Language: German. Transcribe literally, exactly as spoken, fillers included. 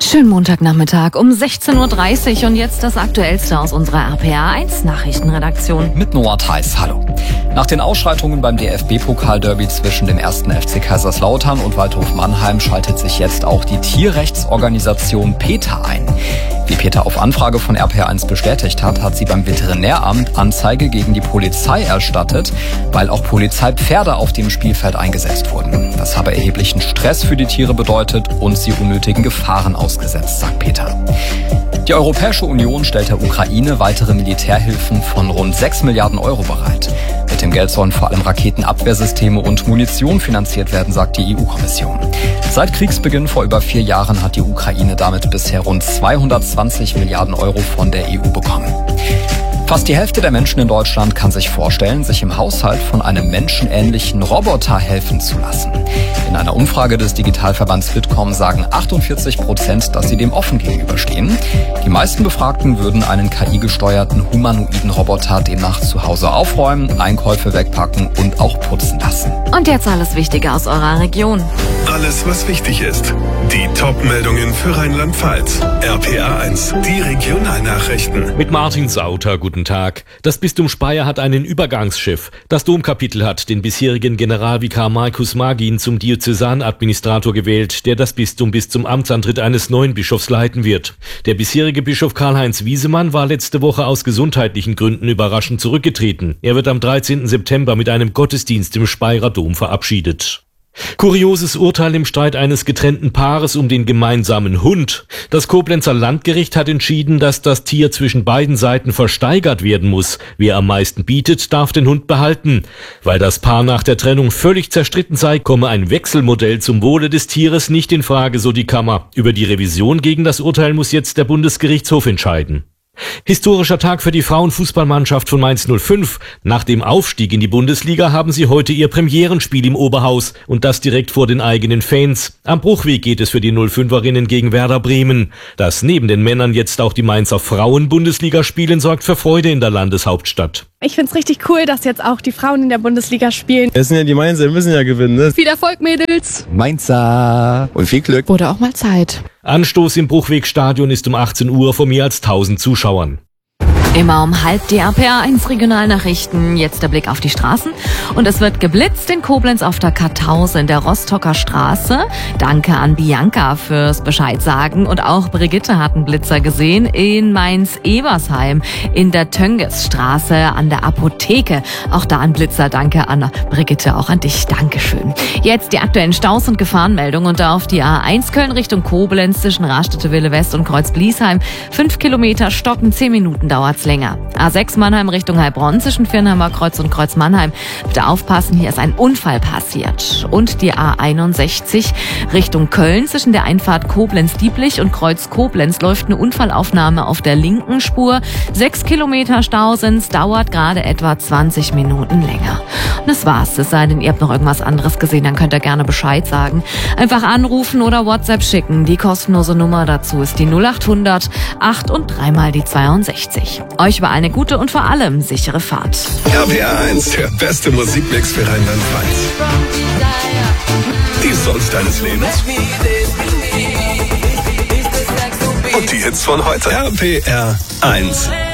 Schönen Montagnachmittag um sechzehn Uhr dreißig und jetzt das Aktuellste aus unserer R P R eins Nachrichtenredaktion. Mit Noah Theis, hallo. Nach den Ausschreitungen beim D F B-Pokal-Derby zwischen dem ersten F C Kaiserslautern und Waldhof Mannheim schaltet sich jetzt auch die Tierrechtsorganisation PETA ein. Wie PETA auf Anfrage von R P R eins bestätigt hat, hat sie beim Veterinäramt Anzeige gegen die Polizei erstattet, weil auch Polizeipferde auf dem Spielfeld eingesetzt wurden. Das habe erheblichen Stress für die Tiere bedeutet und sie unnötigen Gefahren ausgesetzt, sagt PETA. Die Europäische Union stellt der Ukraine weitere Militärhilfen von rund sechs Milliarden Euro bereit. Mit dem Geld sollen vor allem Raketenabwehrsysteme und Munition finanziert werden, sagt die E U-Kommission. Seit Kriegsbeginn vor über vier Jahren hat die Ukraine damit bisher rund zweihundertzwanzig Milliarden Euro von der E U bekommen. Fast die Hälfte der Menschen in Deutschland kann sich vorstellen, sich im Haushalt von einem menschenähnlichen Roboter helfen zu lassen. In einer Umfrage des Digitalverbands Bitkom sagen achtundvierzig Prozent, dass sie dem offen gegenüberstehen. Die meisten Befragten würden einen K I-gesteuerten humanoiden Roboter demnach zu Hause aufräumen, Einkäufe wegpacken und auch putzen lassen. Und jetzt alles Wichtige aus eurer Region. Alles, was wichtig ist. Die Top-Meldungen für Rheinland-Pfalz. R P R eins, die Regionalnachrichten. Mit Martin Sauter, guten Tag. Das Bistum Speyer hat einen Übergangschef. Das Domkapitel hat den bisherigen Generalvikar Markus Magin zum Diözesanadministrator gewählt, der das Bistum bis zum Amtsantritt eines neuen Bischofs leiten wird. Der bisherige Bischof Karl-Heinz Wiesemann war letzte Woche aus gesundheitlichen Gründen überraschend zurückgetreten. Er wird am dreizehnten September mit einem Gottesdienst im Speyerer Dom verabschiedet. Kurioses Urteil im Streit eines getrennten Paares um den gemeinsamen Hund. Das Koblenzer Landgericht hat entschieden, dass das Tier zwischen beiden Seiten versteigert werden muss. Wer am meisten bietet, darf den Hund behalten. Weil das Paar nach der Trennung völlig zerstritten sei, komme ein Wechselmodell zum Wohle des Tieres nicht in Frage, so die Kammer. Über die Revision gegen das Urteil muss jetzt der Bundesgerichtshof entscheiden. Historischer Tag für die Frauenfußballmannschaft von Mainz null fünf. Nach dem Aufstieg in die Bundesliga haben sie heute ihr Premierenspiel im Oberhaus und das direkt vor den eigenen Fans. Am Bruchweg geht es für die null fünferinnen gegen Werder Bremen. Dass neben den Männern jetzt auch die Mainzer Frauen Bundesliga spielen, sorgt für Freude in der Landeshauptstadt. Ich find's richtig cool, dass jetzt auch die Frauen in der Bundesliga spielen. Es sind ja die Mainzer, wir müssen ja gewinnen, ne? Viel Erfolg, Mädels! Mainzer und viel Glück. Wurde auch mal Zeit. Anstoß im Bruchwegstadion ist um achtzehn Uhr vor mehr als tausend Zuschauern. Immer um halb die R P R eins Regionalnachrichten. Jetzt der Blick auf die Straßen. Und es wird geblitzt in Koblenz auf der Kartause in der Rostocker Straße. Danke an Bianca fürs Bescheid sagen. Und auch Brigitte hat einen Blitzer gesehen in Mainz-Ebersheim in der Töngesstraße an der Apotheke. Auch da ein Blitzer. Danke an Brigitte, auch an dich. Dankeschön. Jetzt die aktuellen Staus und Gefahrenmeldungen. Und da auf die A eins Köln Richtung Koblenz zwischen Rastatt-Wille West und Kreuz-Bliesheim. Fünf Kilometer stocken, zehn Minuten dauert länger. A sechs Mannheim Richtung Heilbronn zwischen Firnheimer Kreuz und Kreuz Mannheim. Bitte aufpassen, hier ist ein Unfall passiert. Und die A einundsechzig Richtung Köln zwischen der Einfahrt Koblenz-Dieblich und Kreuz Koblenz läuft eine Unfallaufnahme auf der linken Spur. Sechs Kilometer Stau sind's, dauert gerade etwa zwanzig Minuten länger. Und das war's. Es sei denn, ihr habt noch irgendwas anderes gesehen, dann könnt ihr gerne Bescheid sagen. Einfach anrufen oder WhatsApp schicken. Die kostenlose Nummer dazu ist die null acht hundert acht und dreimal die zweiundsechzig. Euch über eine gute und vor allem sichere Fahrt. R P R eins, der beste Musikmix für Rheinland-Pfalz. Die Songs deines Lebens. Und die Hits von heute. R P R eins.